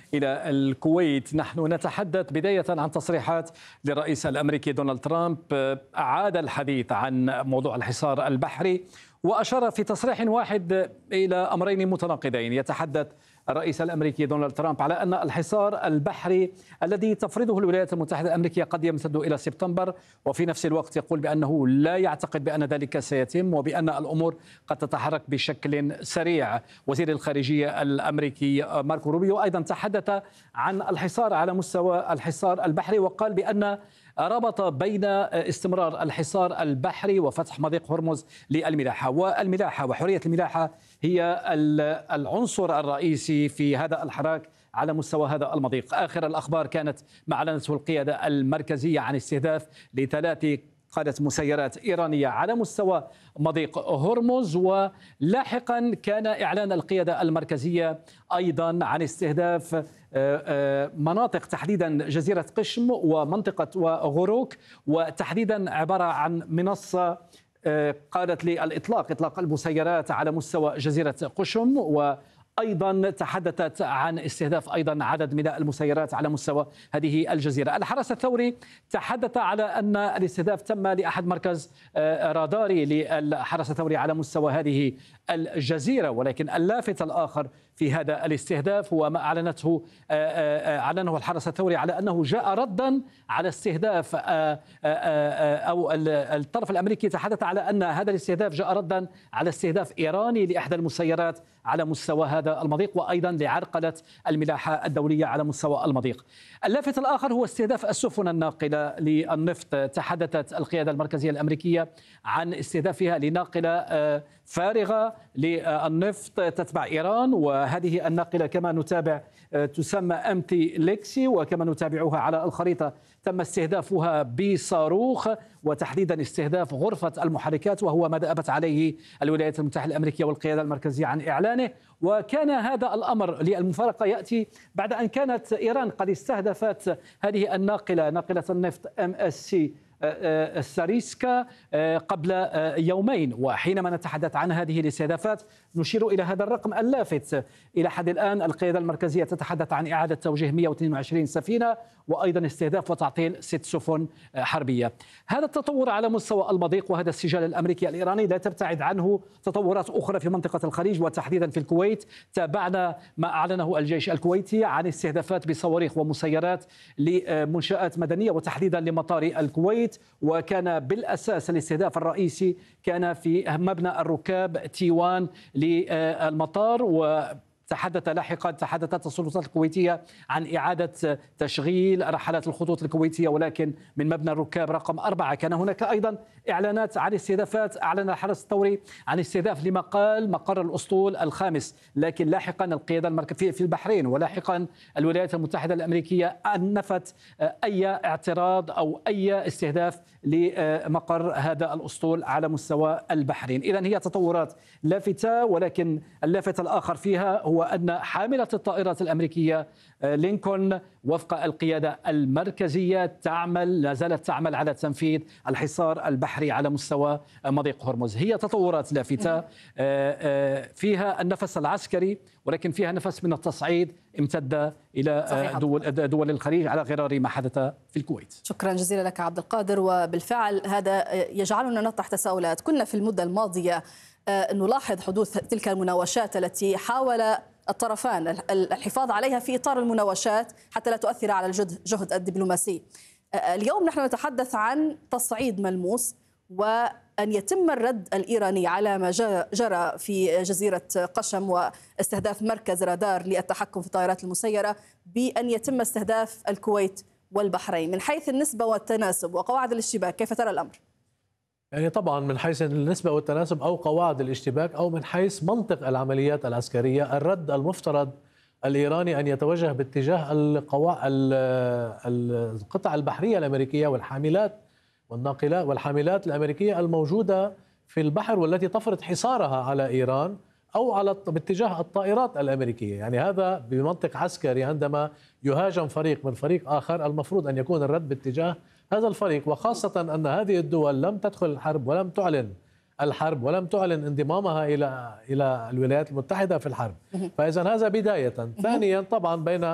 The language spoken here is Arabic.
إلى الكويت. نحن نتحدث بداية عن تصريحات للرئيس الأمريكي دونالد ترامب، أعاد الحديث عن موضوع الحصار البحري وأشار في تصريح واحد إلى أمرين متناقضين. يتحدث الرئيس الأمريكي دونالد ترامب على أن الحصار البحري الذي تفرضه الولايات المتحدة الأمريكية قد يمتد إلى سبتمبر، وفي نفس الوقت يقول بأنه لا يعتقد بأن ذلك سيتم وبأن الأمور قد تتحرك بشكل سريع. وزير الخارجية الأمريكي ماركو روبيو أيضا تحدث عن الحصار على مستوى الحصار البحري، وقال بأن ربط بين استمرار الحصار البحري وفتح مضيق هرمز للملاحة، والملاحة وحرية الملاحة هي العنصر الرئيسي في هذا الحراك على مستوى هذا المضيق. آخر الأخبار كانت ما أعلنته القيادة المركزية عن استهداف ل3 قادة مسيرات إيرانية على مستوى مضيق هرمز، ولاحقا كان إعلان القيادة المركزية أيضا عن استهداف مناطق، تحديدا جزيرة قشم ومنطقة وغروك، وتحديدا عبارة عن منصة قالت إطلاق المسيرات على مستوى جزيرة قشم، وأيضا تحدثت عن استهداف أيضا عدد من المسيرات على مستوى هذه الجزيرة. الحرس الثوري تحدث على أن الاستهداف تم لأحد مركز راداري للحرس الثوري على مستوى هذه الجزيرة، ولكن اللافت الآخر في هذا الاستهداف هو ما أعلنه الحرس الثوري على أنه جاء ردا على استهداف أو الطرف الأمريكي تحدث على أن هذا الاستهداف جاء ردا على استهداف إيراني لإحدى المسيرات على مستوى هذا المضيق، وأيضا لعرقلة الملاحة الدولية على مستوى المضيق. اللافت الآخر هو استهداف السفن الناقلة للنفط. تحدثت القيادة المركزية الأمريكية عن استهدافها لناقلة فارغة للنفط تتبع إيران، وهذه الناقلة كما نتابع تسمى أمتي ليكسي، وكما نتابعها على الخريطة تم استهدافها بصاروخ، وتحديدا استهداف غرفة المحركات، وهو ما دأبت عليه الولايات المتحدة الأمريكية والقيادة المركزية عن إعلانه. وكان هذا الأمر للمفارقة يأتي بعد أن كانت إيران قد استهدفت هذه الناقلة، ناقلة النفط MSC الساريسكا قبل يومين. وحينما نتحدث عن هذه الاستهدافات نشير إلى هذا الرقم اللافت. إلى حد الآن القيادة المركزية تتحدث عن إعادة توجيه 122 سفينة، وأيضا استهداف وتعطيل 6 سفن حربية. هذا التطور على مستوى المضيق وهذا السجال الأمريكي الإيراني لا تبتعد عنه تطورات أخرى في منطقة الخليج وتحديدا في الكويت. تابعنا ما أعلنه الجيش الكويتي عن استهدافات بصواريخ ومسيرات لمنشآت مدنية وتحديدا لمطار الكويت، وكان بالأساس الاستهداف الرئيسي كان في مبنى الركاب تيوان للمطار. تحدثت السلطات الكويتية عن إعادة تشغيل رحلات الخطوط الكويتية، ولكن من مبنى الركاب رقم 4. كان هناك أيضا إعلانات عن استهدافات، أعلن الحرس الثوري عن استهداف مقر الأسطول الخامس، لكن لاحقا القيادة المركزية في البحرين ولاحقا الولايات المتحدة الأمريكية نفت أي اعتراض أو أي استهداف لمقر هذا الأسطول على مستوى البحرين. إذن هي تطورات لافتة، ولكن اللافت الآخر فيها هو أن حاملة الطائرات الأمريكية لينكولن وفق القيادة المركزية لا زالت تعمل على تنفيذ الحصار البحري على مستوى مضيق هرمز. هي تطورات لافتة فيها النفس العسكري، ولكن فيها نفس من التصعيد امتد إلى دول الخليج على غرار ما حدث في الكويت. شكرا جزيلا لك عبد القادر. وبالفعل هذا يجعلنا نطرح تساؤلات. كنا في المدة الماضية نلاحظ حدوث تلك المناوشات التي حاول الطرفان الحفاظ عليها في إطار المناوشات حتى لا تؤثر على الجهد الدبلوماسي. اليوم نحن نتحدث عن تصعيد ملموس، وأن يتم الرد الإيراني على ما جرى في جزيرة قشم واستهداف مركز رادار للتحكم في الطائرات المسيرة، بأن يتم استهداف الكويت والبحرين. من حيث النسبة والتناسب وقواعد الاشتباك كيف ترى الأمر؟ يعني طبعا من حيث النسبة والتناسب أو قواعد الاشتباك أو من حيث منطق العمليات العسكرية، الرد المفترض الإيراني أن يتوجه باتجاه القطع البحرية الأمريكية والحاملات والناقلات والحاملات الأمريكية الموجودة في البحر والتي تفرض حصارها على إيران، أو باتجاه الطائرات الأمريكية. يعني هذا بمنطق عسكري، عندما يهاجم فريق من فريق آخر المفروض أن يكون الرد باتجاه هذا الفريق، وخاصة أن هذه الدول لم تدخل الحرب ولم تعلن الحرب ولم تعلن انضمامها إلى الولايات المتحدة في الحرب. فإذا هذا بداية. ثانيا طبعا بين